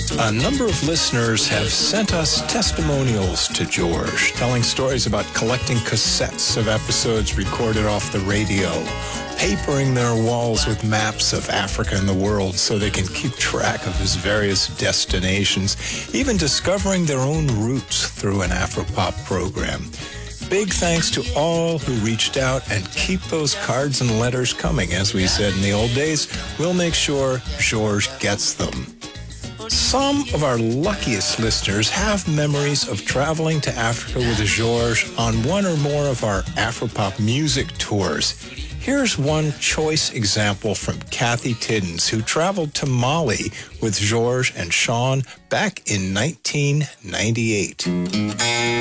A number of listeners have sent us testimonials to George, telling stories about collecting cassettes of episodes recorded off the radio, papering their walls with maps of Africa and the world so they can keep track of his various destinations, even discovering their own roots through an Afropop program. Big thanks to all who reached out, and keep those cards and letters coming. As we said in the old days, we'll make sure George gets them. Some of our luckiest listeners have memories of traveling to Africa with George on one or more of our Afropop music tours. Here's one choice example from Kathy Tiddens, who traveled to Mali with George and Sean back in 1998.